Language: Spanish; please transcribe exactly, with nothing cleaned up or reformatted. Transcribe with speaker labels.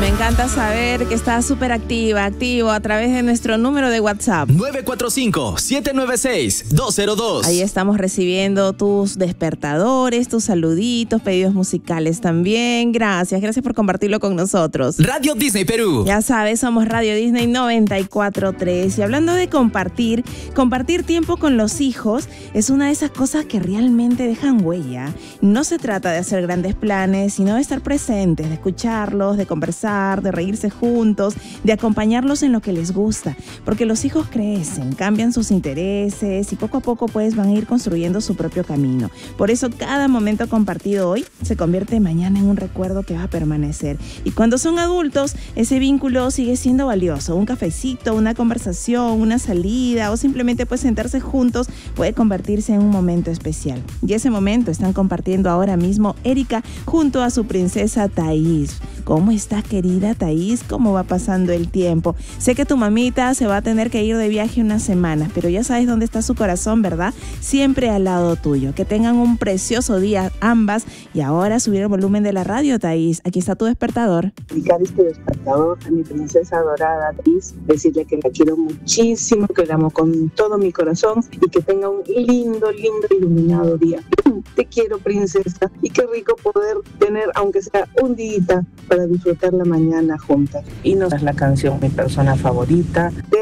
Speaker 1: Me encanta saber que estás súper activa, activo a través de nuestro número de WhatsApp.
Speaker 2: nueve cuatro cinco, siete nueve seis, dos cero dos.
Speaker 1: Ahí estamos recibiendo tus despertadores, tus saluditos, pedidos musicales también. Gracias, gracias por compartirlo con nosotros.
Speaker 2: Radio Disney Perú.
Speaker 1: Ya sabes, somos Radio Disney noventa y cuatro punto tres. Y hablando de compartir, compartir tiempo con los hijos es una de esas cosas que realmente dejan huella. No se trata de hacer grandes planes, sino de estar presentes, de escucharlos, de conversar, de reírse juntos, de acompañarlos en lo que les gusta. Porque los hijos crecen, cambian sus intereses y poco a poco pues van a ir construyendo su propio camino. Por eso cada momento compartido hoy se convierte mañana en un recuerdo que va a permanecer. Y cuando son adultos, ese vínculo sigue siendo valioso. Un cafecito, una conversación, una salida o simplemente pues sentarse juntos puede convertirse en un momento especial. Y ese momento están compartiendo ahora mismo Erika junto a su princesa Thaís. ¿Cómo está, querida Thaís? ¿Cómo va pasando el tiempo? Sé que tu mamita se va a tener que ir de viaje unas semanas, pero ya sabes dónde está su corazón, ¿verdad? Siempre al lado tuyo. Que tengan un precioso día ambas. Y ahora subir el volumen de la radio, Thaís. Aquí está tu despertador.
Speaker 3: Dedicar este despertador a mi princesa adorada, Thaís. Decirle que la quiero muchísimo, que la amo con todo mi corazón y que tenga un lindo, lindo, iluminado día. Te quiero, princesa, y qué rico poder tener, aunque sea un día, para disfrutar la mañana juntas. Y nos das la canción, mi persona favorita.